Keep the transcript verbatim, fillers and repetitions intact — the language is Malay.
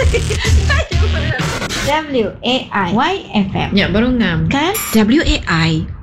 W A I Y F M. Ya, baru ngam. Kan? W A I